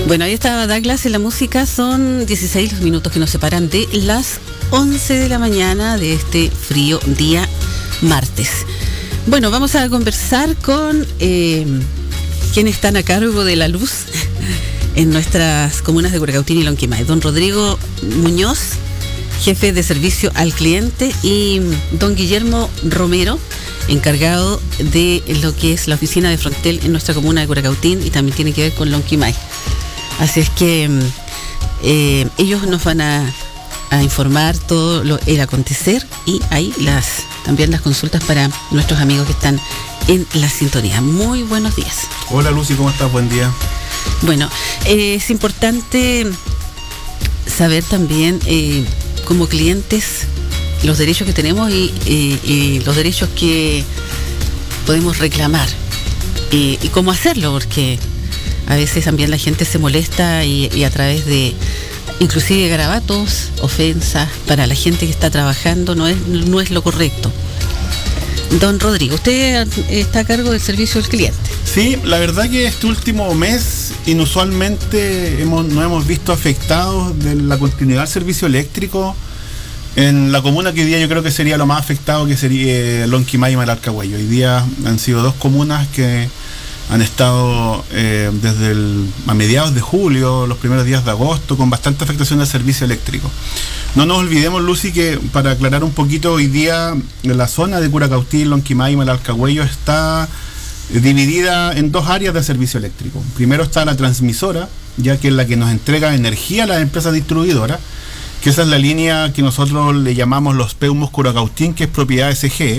Bueno, ahí estaba Douglas en la música. Son 16 los minutos que nos separan de las 11 de la mañana de este frío día martes. Bueno, vamos a conversar con quienes están a cargo de la luz en nuestras comunas de Curacautín y Lonquimay. Don Rodrigo Muñoz, jefe de servicio al cliente, y don Guillermo Romero, encargado de lo que es la oficina de Frontel en nuestra comuna de Curacautín y también tiene que ver con Lonquimay. Así es que ellos nos van a informar todo el acontecer y ahí también las consultas para nuestros amigos que están en la sintonía. Muy buenos días. Hola Lucy, ¿cómo estás? Buen día. Bueno, es importante saber también como clientes los derechos que tenemos y los derechos que podemos reclamar y cómo hacerlo, porque a veces también la gente se molesta y a través de inclusive garabatos, ofensas para la gente que está trabajando no es lo correcto. Don Rodrigo, usted está a cargo del servicio al cliente. Sí, la verdad que este último mes inusualmente nos hemos visto afectados de la continuidad del servicio eléctrico en la comuna que hoy día yo creo que sería lo más afectado, que sería Lonquimay y Malarcahuello. Hoy día han sido dos comunas que han estado a mediados de julio, los primeros días de agosto, con bastante afectación del servicio eléctrico. No nos olvidemos, Lucy, que para aclarar un poquito, hoy día la zona de Curacautín, Lonquimay y Malarcahuello está dividida en dos áreas de servicio eléctrico. Primero está la transmisora, ya que es la que nos entrega energía a las empresas distribuidoras, que esa es la línea que nosotros le llamamos los Peumos Curacautín, que es propiedad de SGE.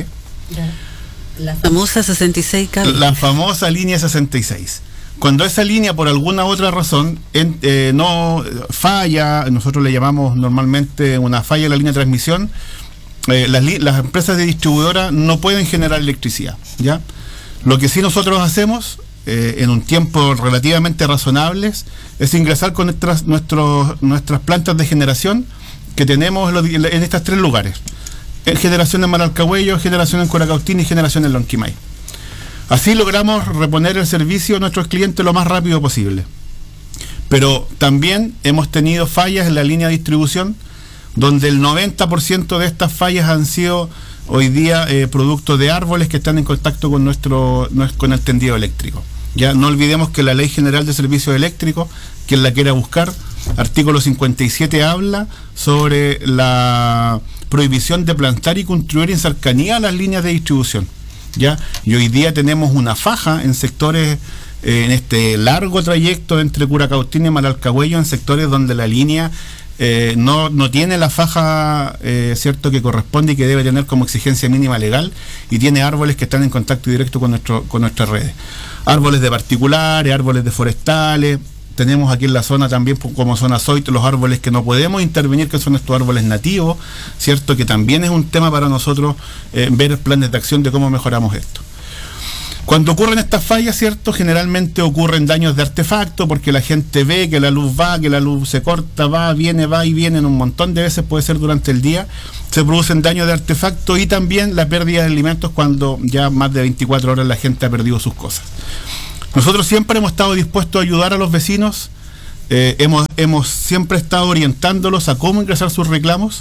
La famosa 66 cables. La famosa línea 66. Cuando esa línea por alguna otra razón no falla, nosotros le llamamos normalmente una falla en la línea de transmisión, las empresas de distribuidora no pueden generar electricidad, ¿ya? Lo que sí nosotros hacemos en un tiempo relativamente razonable es ingresar con nuestras plantas de generación que tenemos en estos tres lugares. Generación en Malarcahuello, generación en Curacautín y generación en Lonquimay. Así logramos reponer el servicio a nuestros clientes lo más rápido posible. Pero también hemos tenido fallas en la línea de distribución, donde el 90% de estas fallas han sido hoy día producto de árboles que están en contacto con el tendido eléctrico. Ya no olvidemos que la Ley General de Servicios Eléctricos, quien la quiera buscar, artículo 57 habla sobre la prohibición de plantar y construir en cercanía a las líneas de distribución, ¿ya? Y hoy día tenemos una faja en sectores, en este largo trayecto entre Curacautín y Malarcahuello, en sectores donde la línea no tiene la faja cierto que corresponde y que debe tener como exigencia mínima legal, y tiene árboles que están en contacto directo con nuestras redes. Árboles de particulares, árboles de forestales. Tenemos aquí en la zona también como zona SOIT los árboles que no podemos intervenir, que son estos árboles nativos, ¿cierto? Que también es un tema para nosotros ver planes de acción de cómo mejoramos esto. Cuando ocurren estas fallas, ¿cierto? Generalmente ocurren daños de artefacto porque la gente ve que la luz va, que la luz se corta, va y viene en un montón de veces, puede ser durante el día. Se producen daños de artefacto y también la pérdida de alimentos cuando ya más de 24 horas la gente ha perdido sus cosas. Nosotros siempre hemos estado dispuestos a ayudar a los vecinos, hemos siempre estado orientándolos a cómo ingresar sus reclamos.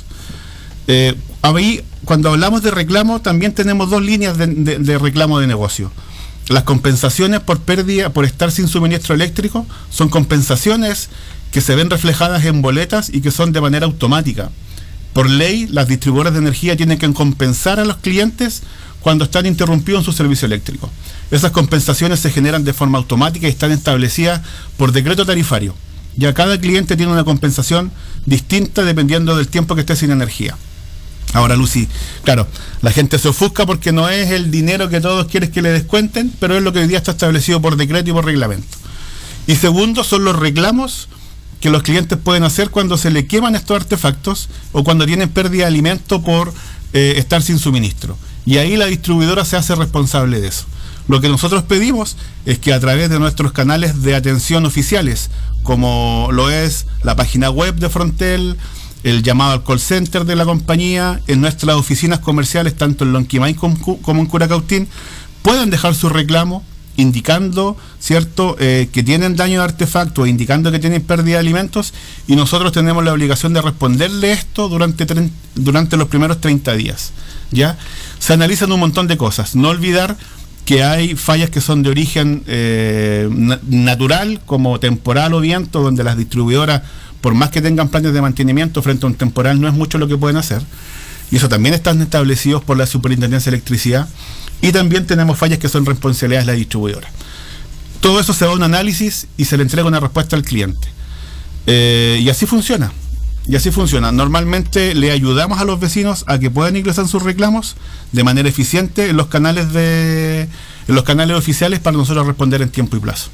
Ahí, cuando hablamos de reclamo, también tenemos dos líneas de reclamo de negocio. Las compensaciones por pérdida, por estar sin suministro eléctrico, son compensaciones que se ven reflejadas en boletas y que son de manera automática. Por ley, las distribuidoras de energía tienen que compensar a los clientes cuando están interrumpidos en su servicio eléctrico. Esas compensaciones se generan de forma automática y están establecidas por decreto tarifario. Ya cada cliente tiene una compensación distinta dependiendo del tiempo que esté sin energía. Ahora, Lucy, claro, la gente se ofusca porque no es el dinero que todos quieren que le descuenten, pero es lo que hoy día está establecido por decreto y por reglamento. Y segundo, son los reclamos que los clientes pueden hacer cuando se le queman estos artefactos o cuando tienen pérdida de alimento por estar sin suministro. Y ahí la distribuidora se hace responsable de eso. Lo que nosotros pedimos es que a través de nuestros canales de atención oficiales, como lo es la página web de Frontel, el llamado al call center de la compañía, en nuestras oficinas comerciales, tanto en Lonquimay como en Curacautín, puedan dejar su reclamo indicando, ¿cierto?, que tienen daño de artefactos, indicando que tienen pérdida de alimentos, y nosotros tenemos la obligación de responderle esto durante los primeros 30 días. ¿Ya? Se analizan un montón de cosas. No olvidar que hay fallas que son de origen natural, como temporal o viento, donde las distribuidoras, por más que tengan planes de mantenimiento frente a un temporal, no es mucho lo que pueden hacer. Y eso también están establecidos por la Superintendencia de Electricidad. Y también tenemos fallas que son responsabilidades de la distribuidora. Todo eso se da un análisis y se le entrega una respuesta al cliente. Y así funciona. Normalmente le ayudamos a los vecinos a que puedan ingresar sus reclamos de manera eficiente en los canales oficiales para nosotros responder en tiempo y plazo.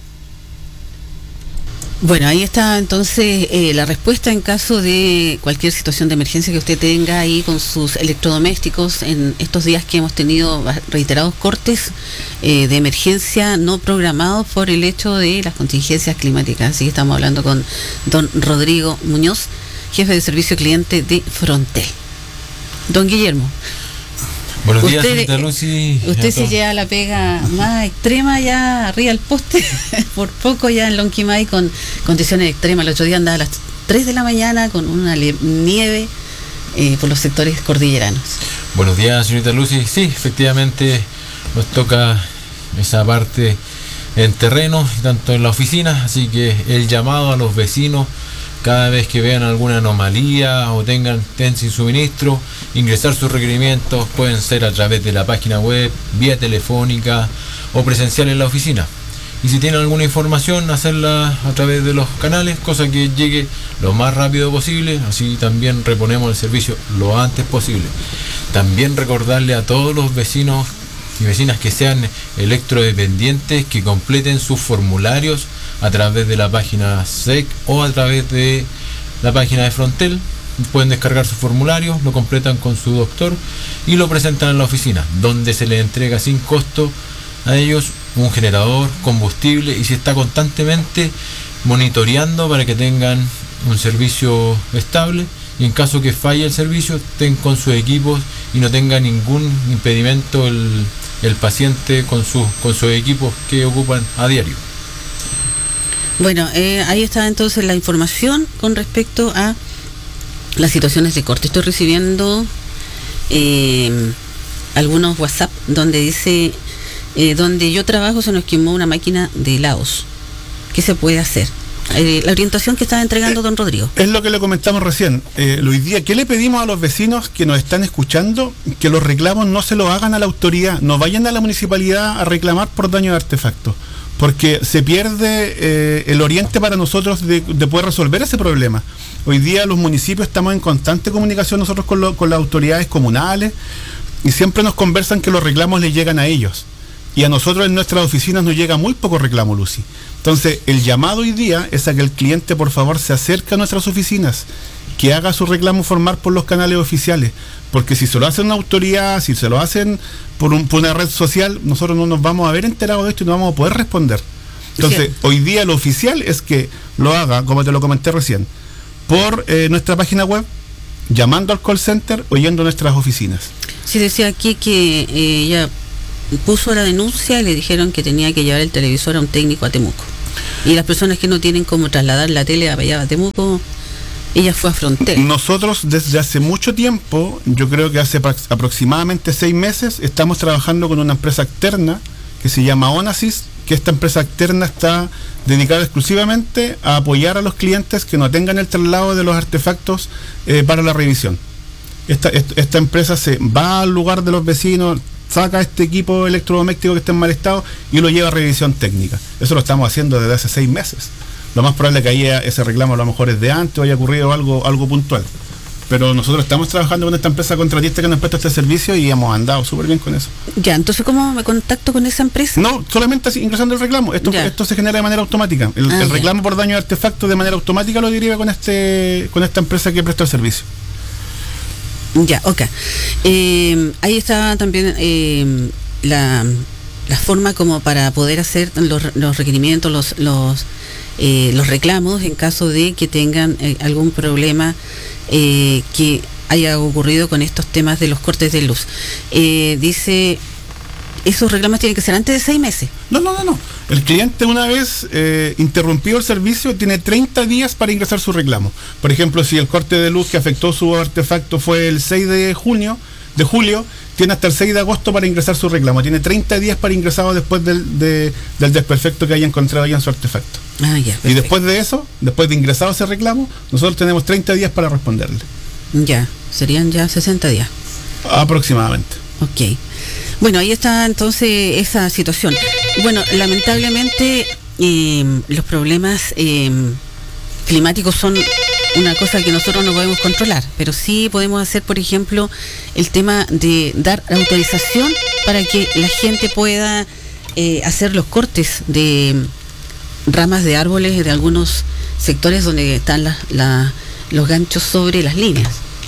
Bueno, ahí está entonces la respuesta en caso de cualquier situación de emergencia que usted tenga ahí con sus electrodomésticos en estos días que hemos tenido reiterados cortes de emergencia no programados por el hecho de las contingencias climáticas. Así que estamos hablando con don Rodrigo Muñoz, jefe de servicio cliente de Frontel. Don Guillermo. Buenos días, señorita Lucy. Usted se lleva la pega más extrema ya arriba del poste, por poco ya en Lonquimay con condiciones extremas. El otro día andaba a las 3 de la mañana con una nieve por los sectores cordilleranos. Buenos días, señorita Lucy. Sí, efectivamente nos toca esa parte en terreno, tanto en la oficina, así que el llamado a los vecinos, cada vez que vean alguna anomalía o tengan sin suministro, ingresar sus requerimientos, pueden ser a través de la página web, vía telefónica o presencial en la oficina. Y si tienen alguna información, hacerla a través de los canales, cosa que llegue lo más rápido posible, así también reponemos el servicio lo antes posible. También recordarle a todos los vecinos y vecinas que sean electrodependientes que completen sus formularios a través de la página SEC o a través de la página de Frontel. Pueden descargar su formulario, lo completan con su doctor y lo presentan en la oficina, donde se les entrega sin costo a ellos un generador, combustible, y se está constantemente monitoreando para que tengan un servicio estable, y en caso que falle el servicio estén con sus equipos y no tenga ningún impedimento el paciente con sus equipos que ocupan a diario. Bueno, ahí está entonces la información con respecto a las situaciones de corte. Estoy recibiendo algunos WhatsApp donde dice, donde yo trabajo se nos quemó una máquina de helados. ¿Qué se puede hacer? La orientación que estaba entregando don Rodrigo. Es lo que le comentamos recién. Hoy día, ¿qué le pedimos a los vecinos que nos están escuchando? Que los reclamos no se los hagan a la autoridad, no vayan a la municipalidad a reclamar por daño de artefactos, porque se pierde el oriente para nosotros de poder resolver ese problema. Hoy día los municipios estamos en constante comunicación nosotros con las autoridades comunales, y siempre nos conversan que los reclamos les llegan a ellos. Y a nosotros en nuestras oficinas nos llega muy poco reclamo, Lucy. Entonces, el llamado hoy día es a que el cliente, por favor, se acerque a nuestras oficinas, que haga su reclamo formal por los canales oficiales. Porque si se lo hace una autoridad, si se lo hacen por una red social, nosotros no nos vamos a ver enterados de esto y no vamos a poder responder. Entonces, hoy día lo oficial es que lo haga, como te lo comenté recién, por nuestra página web, llamando al call center o yendo a nuestras oficinas. Sí, decía aquí que ella puso la denuncia y le dijeron que tenía que llevar el televisor a un técnico a Temuco. Y las personas que no tienen cómo trasladar la tele allá a Temuco, ella fue a Frontel. Nosotros desde hace mucho tiempo, yo creo que hace aproximadamente 6 meses, estamos trabajando con una empresa externa que se llama Onasys, que esta empresa externa está dedicada exclusivamente a apoyar a los clientes que no tengan el traslado de los artefactos para la revisión. Esta empresa se va al lugar de los vecinos, saca este equipo electrodoméstico que está en mal estado y lo lleva a revisión técnica. Eso lo estamos haciendo desde hace 6 meses. Lo más probable es que ahí ese reclamo a lo mejor es de antes o haya ocurrido algo puntual. Pero nosotros estamos trabajando con esta empresa contratista que nos presta este servicio y hemos andado súper bien con eso. Ya, entonces ¿cómo me contacto con esa empresa? No, solamente así, ingresando el reclamo. Esto se genera de manera automática. El reclamo por daño de artefacto de manera automática lo deriva con esta empresa que presta el servicio. Ya, ok. Ahí está también la forma como para poder hacer los requerimientos, los reclamos en caso de que tengan algún problema que haya ocurrido con estos temas de los cortes de luz. Dice esos reclamos tienen que ser antes de 6 meses. No. El cliente, una vez interrumpido el servicio, tiene 30 días para ingresar su reclamo. Por ejemplo, si el corte de luz que afectó su artefacto fue el 6 de julio, tiene hasta el 6 de agosto para ingresar su reclamo. Tiene 30 días para ingresarlo después del desperfecto que haya encontrado ahí en su artefacto. Ya, y después de eso, después de ingresado ese reclamo, nosotros tenemos 30 días para responderle. Ya, serían ya 60 días. Aproximadamente. Ok. Bueno, ahí está entonces esa situación. Bueno, lamentablemente los problemas climáticos son una cosa que nosotros no podemos controlar, pero sí podemos hacer, por ejemplo, el tema de dar autorización para que la gente pueda hacer los cortes de ramas de árboles de algunos sectores donde están los ganchos sobre las líneas.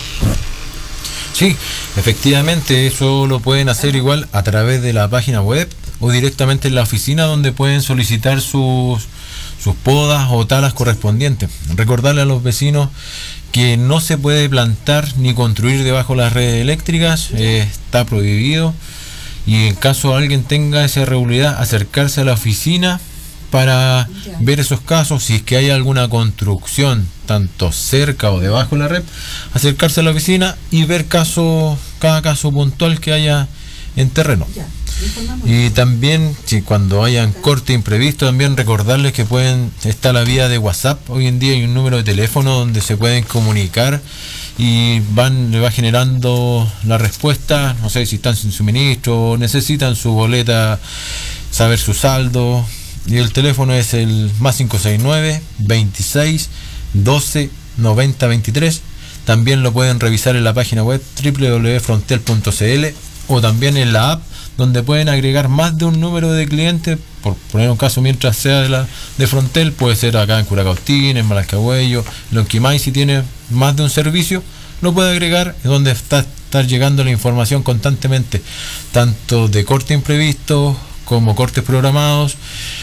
Sí, efectivamente, eso lo pueden hacer igual a través de la página web o directamente en la oficina, donde pueden solicitar sus podas o talas correspondientes. Recordarle a los vecinos que no se puede plantar ni construir debajo de las redes eléctricas, está prohibido, y en caso alguien tenga esa irregularidad, acercarse a la oficina para ver esos casos. Si es que hay alguna construcción tanto cerca o debajo de la red, acercarse a la oficina y ver cada caso puntual que haya en terreno. Y también, si cuando hayan corte imprevisto, también recordarles que está la vía de WhatsApp. Hoy en día hay un número de teléfono donde se pueden comunicar y le va generando la respuesta. No sé si están sin suministro, necesitan su boleta, saber su saldo. Y el teléfono es el +569 26 12 90 23. También lo pueden revisar en la página web www.frontel.cl o también en la app, donde pueden agregar más de un número de clientes. Por poner un caso, mientras sea de Frontel, puede ser acá en Curacautín, en Malacagüello, Lonquimay. Si tiene más de un servicio, lo puede agregar, donde está llegando la información constantemente, tanto de corte imprevisto como cortes programados.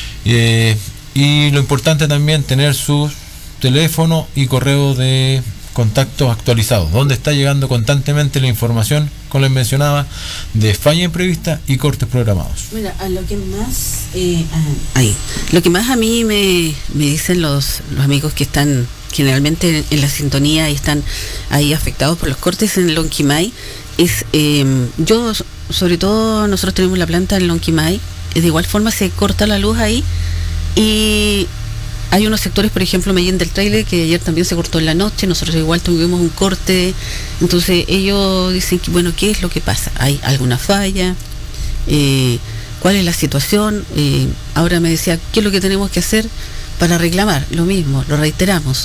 Y lo importante también, tener su teléfono y correo de contactos actualizados, donde está llegando constantemente la información, como les mencionaba, de falla imprevista y cortes programados. Mira, lo que más a mí me dicen los amigos que están generalmente en la sintonía y están ahí afectados por los cortes en Lonquimay es, yo, sobre todo, nosotros tenemos la planta en Lonquimay. De igual forma se corta la luz ahí, y hay unos sectores, por ejemplo, Medellín del Trailer, que ayer también se cortó en la noche. Nosotros igual tuvimos un corte. Entonces ellos dicen que, bueno, ¿qué es lo que pasa? ¿Hay alguna falla? ¿Cuál es la situación? Ahora me decía, ¿qué es lo que tenemos que hacer para reclamar? Lo mismo, lo reiteramos.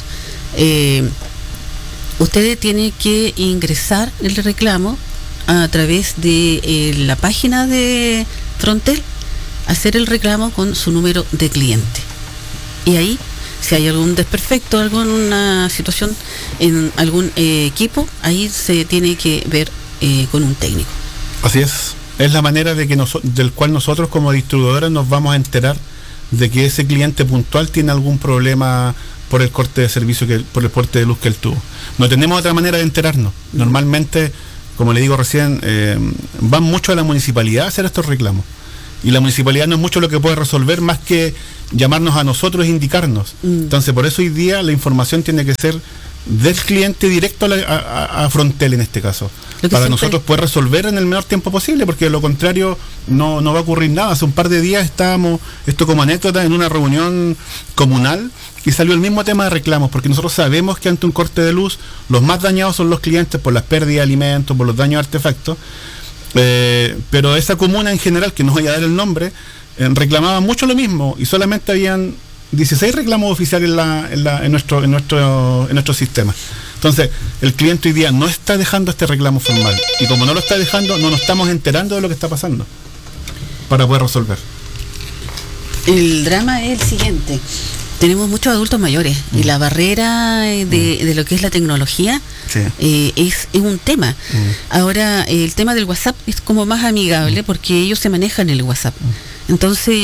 Ustedes tienen que ingresar el reclamo a través de la página de Frontel, hacer el reclamo con su número de cliente. Y ahí, si hay algún desperfecto, alguna situación en algún equipo, ahí se tiene que ver con un técnico. Así es. Es la manera del cual nosotros como distribuidores nos vamos a enterar de que ese cliente puntual tiene algún problema por el corte de servicio, por el corte de luz que él tuvo. No tenemos otra manera de enterarnos. Normalmente, como le digo recién, van mucho a la municipalidad a hacer estos reclamos. Y la municipalidad no es mucho lo que puede resolver, más que llamarnos a nosotros e indicarnos. Entonces, por eso hoy día la información tiene que ser del cliente directo a Frontel, en este caso, para nosotros poder resolver en el menor tiempo posible, porque de lo contrario no va a ocurrir nada. Hace un par de días estábamos, esto como anécdota, en una reunión comunal y salió el mismo tema de reclamos, porque nosotros sabemos que ante un corte de luz los más dañados son los clientes por las pérdidas de alimentos, por los daños de artefactos. Pero esa comuna en general, que no voy a dar el nombre, reclamaba mucho lo mismo, y solamente habían 16 reclamos oficiales en nuestro sistema. Entonces, el cliente hoy día no está dejando este reclamo formal, y como no lo está dejando, no nos estamos enterando de lo que está pasando para poder resolver. El drama es el siguiente: tenemos muchos adultos mayores y la barrera de lo que es la tecnología, sí, es un tema. Ahora, el tema del WhatsApp es como más amigable porque ellos se manejan el WhatsApp. Entonces,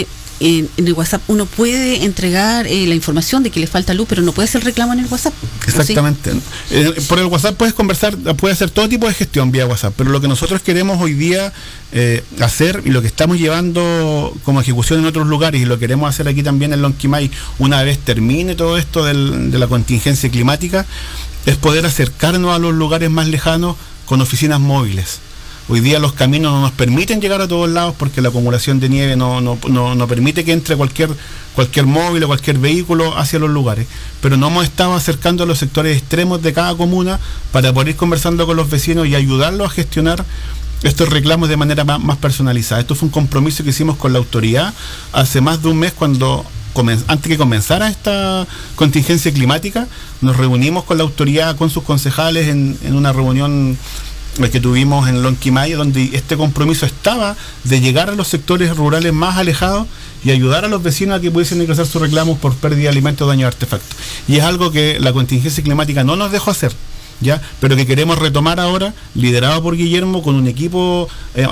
en el WhatsApp uno puede entregar la información de que le falta luz, pero no puede hacer reclamo en el WhatsApp. Exactamente. Por el WhatsApp puedes conversar, puedes hacer todo tipo de gestión vía WhatsApp, pero lo que nosotros queremos hoy día hacer y lo que estamos llevando como ejecución en otros lugares y lo queremos hacer aquí también en Lonquimay, una vez termine todo esto de la contingencia climática, es poder acercarnos a los lugares más lejanos con oficinas móviles. Hoy día los caminos no nos permiten llegar a todos lados porque la acumulación de nieve no permite que entre cualquier móvil o cualquier vehículo hacia los lugares. Pero nos hemos estado acercando a los sectores extremos de cada comuna para poder ir conversando con los vecinos y ayudarlos a gestionar estos reclamos de manera más personalizada. Esto fue un compromiso que hicimos con la autoridad hace más de un mes antes que comenzara esta contingencia climática. Nos reunimos con la autoridad, con sus concejales en una reunión que tuvimos en Lonquimay, donde este compromiso estaba de llegar a los sectores rurales más alejados y ayudar a los vecinos a que pudiesen ingresar sus reclamos por pérdida de alimentos o daño de artefactos. Y es algo que la contingencia climática no nos dejó hacer, ¿ya? Pero que queremos retomar ahora, liderado por Guillermo, con un equipo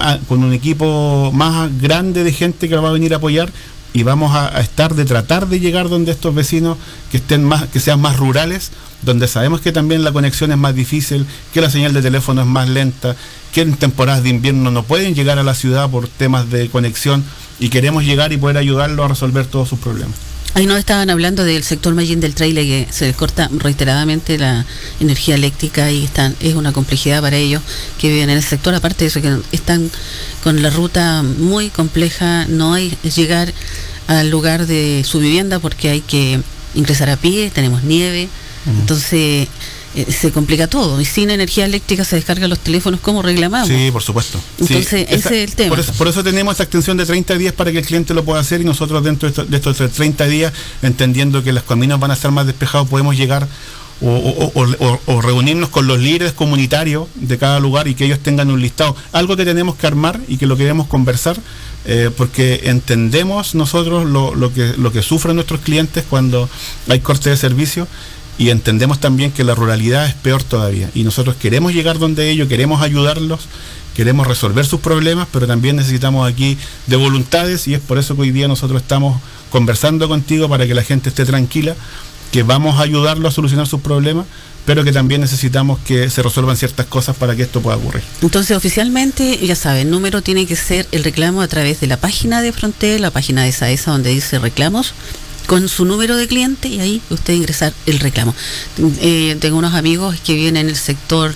más grande de gente que va a venir a apoyar, y vamos a tratar de llegar donde estos vecinos que sean más rurales, donde sabemos que también la conexión es más difícil, que la señal de teléfono es más lenta, que en temporadas de invierno no pueden llegar a la ciudad por temas de conexión, y queremos llegar y poder ayudarlos a resolver todos sus problemas. Ahí nos estaban hablando del sector Mallín del Traile, que se les corta reiteradamente la energía eléctrica y es una complejidad para ellos que viven en el sector. Aparte de eso, que están con la ruta muy compleja, no hay llegar al lugar de su vivienda porque hay que ingresar a pie, tenemos nieve, entonces se complica todo, y sin energía eléctrica se descargan los teléfonos. ¿Cómo reclamamos? Sí, por supuesto. Entonces ese es el tema. Por eso tenemos esta extensión de 30 días para que el cliente lo pueda hacer, y nosotros dentro de estos 30 días, entendiendo que los caminos van a estar más despejados, podemos llegar o reunirnos con los líderes comunitarios de cada lugar y que ellos tengan un listado. Algo que tenemos que armar y que lo queremos conversar, porque entendemos nosotros lo que sufren nuestros clientes cuando hay corte de servicio. Y entendemos también que la ruralidad es peor todavía. Y nosotros queremos llegar donde ellos, queremos ayudarlos, queremos resolver sus problemas, pero también necesitamos aquí de voluntades, y es por eso que hoy día nosotros estamos conversando contigo para que la gente esté tranquila, que vamos a ayudarlos a solucionar sus problemas, pero que también necesitamos que se resuelvan ciertas cosas para que esto pueda ocurrir. Entonces, oficialmente, ya saben, el número tiene que ser el reclamo a través de la página de Frontel, la página de SAESA donde dice reclamos, con su número de cliente, y ahí usted ingresar el reclamo. Tengo unos amigos que viven en el sector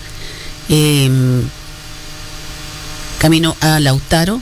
camino a Lautaro.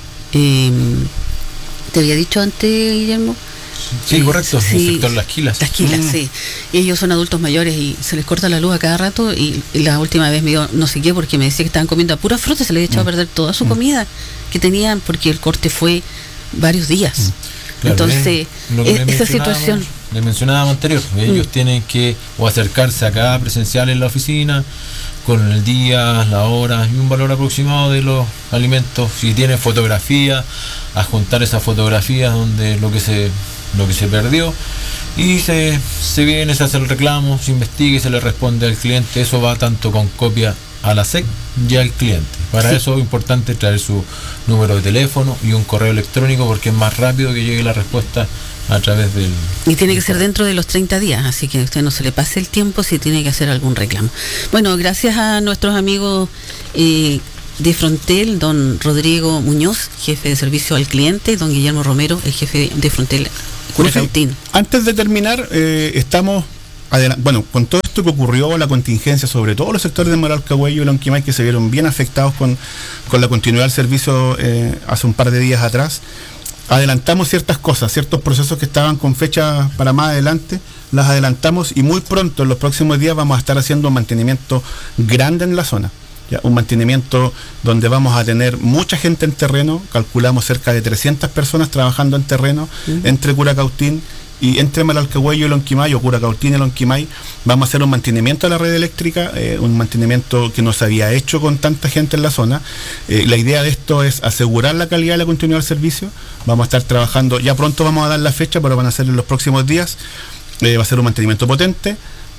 ¿Te había dicho antes, Guillermo? Sí, correcto, sí, el sector Las Quilas. Las Quilas, sí. Ellos son adultos mayores y se les corta la luz a cada rato, y la última vez me dio no sé qué, porque me decía que estaban comiendo a pura fruta, se les echaba a perder toda su comida que tenían, porque el corte fue varios días. Claro, entonces, esa situación. Le mencionábamos anterior, ellos tienen que acercarse acá presencial en la oficina, con el día, la hora y un valor aproximado de los alimentos. Si tienen fotografía, adjuntar esas fotografías donde lo que se perdió, y se viene, se hace el reclamo, se investiga y se le responde al cliente. Eso va tanto con copia a la SEC y al cliente. Para eso es importante traer su número de teléfono y un correo electrónico, porque es más rápido que llegue la respuesta a través del... Y tiene que ser dentro de los 30 días, así que a usted no se le pase el tiempo si tiene que hacer algún reclamo. Bueno, gracias a nuestros amigos de Frontel, don Rodrigo Muñoz, jefe de servicio al cliente, don Guillermo Romero, el jefe de Frontel Curacautín. Antes de terminar, estamos... con todo esto que ocurrió, la contingencia, sobre todo los sectores de Maralcahuello y Lonquimay, que se vieron bien afectados con la continuidad del servicio hace un par de días atrás, adelantamos ciertas cosas, ciertos procesos que estaban con fecha para más adelante, las adelantamos, y muy pronto, en los próximos días, vamos a estar haciendo un mantenimiento grande en la zona. ¿Ya? Un mantenimiento donde vamos a tener mucha gente en terreno, calculamos cerca de 300 personas trabajando en terreno, entre Curacautín y entre Maralcahuello y Lonquimay, o Curacautín y Lonquimay. Vamos a hacer un mantenimiento de la red eléctrica, un mantenimiento que no se había hecho con tanta gente en la zona. La idea de esto es asegurar la calidad y la continuidad del servicio. Vamos a estar trabajando, ya pronto vamos a dar la fecha, pero van a ser en los próximos días. Va a ser un mantenimiento potente,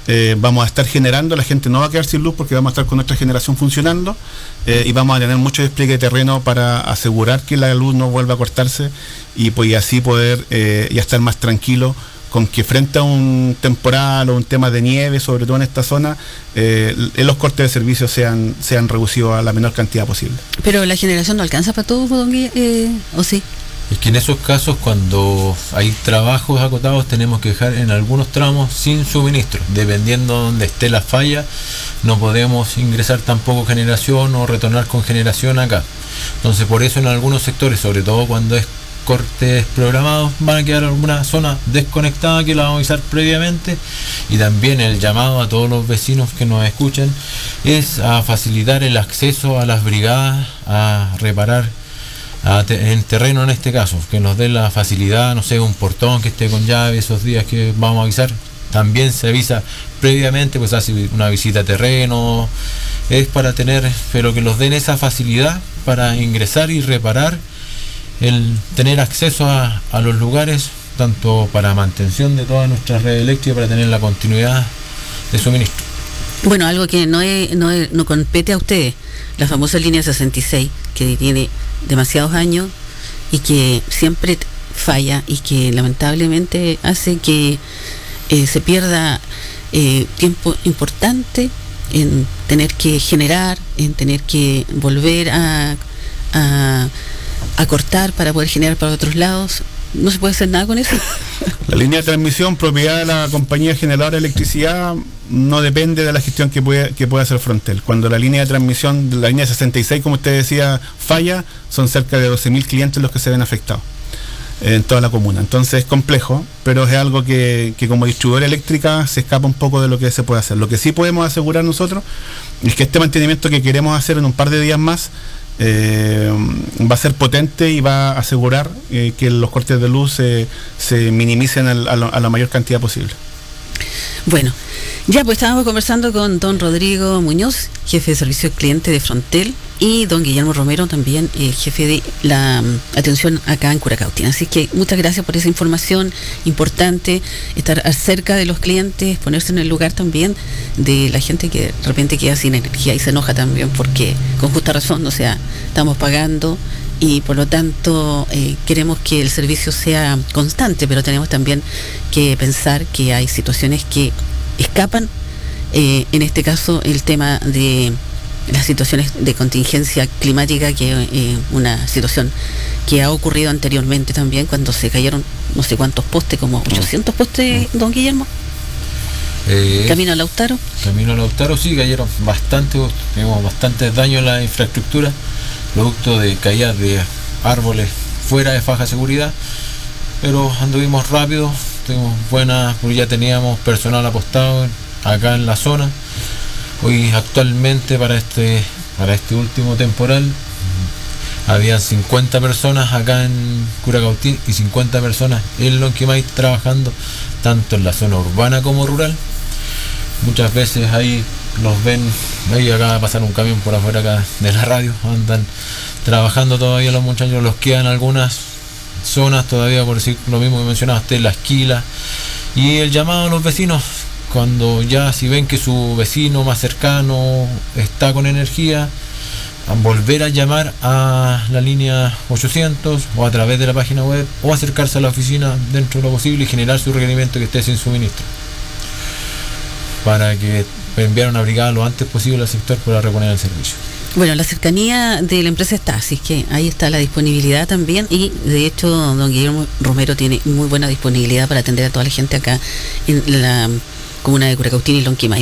vamos a estar generando, la gente no va a quedar sin luz porque vamos a estar con nuestra generación funcionando, y vamos a tener mucho despliegue de terreno para asegurar que la luz no vuelva a cortarse y pues así poder ya estar más tranquilo con que frente a un temporal o un tema de nieve, sobre todo en esta zona, los cortes de servicio sean reducidos a la menor cantidad posible. Pero la generación no alcanza para todo, ¿o sí? Es que en esos casos, cuando hay trabajos acotados, tenemos que dejar en algunos tramos sin suministro. Dependiendo de donde esté la falla, no podemos ingresar tampoco generación o retornar con generación acá. Entonces, por eso en algunos sectores, sobre todo cuando es cortes programados, van a quedar alguna zona desconectada que la vamos a avisar previamente. Y también el llamado a todos los vecinos que nos escuchan es a facilitar el acceso a las brigadas a reparar en terreno, en este caso, que nos dé la facilidad, no sé, un portón que esté con llave esos días que vamos a avisar. También se avisa previamente, pues hace una visita a terreno, es para tener, pero que nos den esa facilidad para ingresar y reparar, el tener acceso a los lugares, tanto para mantención de toda nuestra red eléctrica, para tener la continuidad de suministro. Bueno, algo que no compete a ustedes, la famosa línea 66, que tiene demasiados años y que siempre falla y que lamentablemente hace que se pierda tiempo importante en tener que generar, en tener que volver a cortar para poder generar para otros lados. No se puede hacer nada con eso. La línea de transmisión, propiedad de la compañía generadora de electricidad, no depende de la gestión que pueda hacer Frontel. Cuando la línea de transmisión de la línea 66, como usted decía, falla, son cerca de 12.000 clientes los que se ven afectados en toda la comuna. Entonces es complejo, pero es algo que como distribuidora eléctrica se escapa un poco de lo que se puede hacer. Lo que sí podemos asegurar nosotros es que este mantenimiento que queremos hacer en un par de días más va a ser potente y va a asegurar que los cortes de luz se minimicen a la mayor cantidad posible. Bueno, ya pues estábamos conversando con don Rodrigo Muñoz, jefe de servicio al cliente de Frontel, y don Guillermo Romero, también jefe de la atención acá en Curacautín. Así que muchas gracias por esa información importante, estar cerca de los clientes, ponerse en el lugar también de la gente que de repente queda sin energía y se enoja también porque con justa razón, o sea, estamos pagando y por lo tanto queremos que el servicio sea constante, pero tenemos también que pensar que hay situaciones que escapan, en este caso el tema de las situaciones de contingencia climática, que una situación que ha ocurrido anteriormente también cuando se cayeron no sé cuántos postes, como 800 postes, don Guillermo. Camino a Lautaro. Camino a Lautaro, sí, cayeron bastante, tenemos bastantes daños en la infraestructura, producto de caídas de árboles fuera de faja de seguridad, pero anduvimos rápido, tuvimos buenas, porque ya teníamos personal apostado acá en la zona. Hoy actualmente para este último temporal habían 50 personas acá en Curacautín y 50 personas en Lonquimay trabajando tanto en la zona urbana como rural. Muchas veces ahí los ven, ahí acaba de pasar un camión por afuera acá de la radio, andan trabajando todavía los muchachos, los quedan algunas zonas todavía, por decir lo mismo que mencionaba usted, la esquila, y el llamado a los vecinos, cuando ya si ven que su vecino más cercano está con energía, a volver a llamar a la línea 800 o a través de la página web o acercarse a la oficina dentro de lo posible y generar su requerimiento que esté sin suministro, para que enviar una brigada lo antes posible al sector para reponer el servicio. Bueno, la cercanía de la empresa está, así que ahí está la disponibilidad también, y de hecho don Guillermo Romero tiene muy buena disponibilidad para atender a toda la gente acá en la comuna de Curacautín y Lonquimay.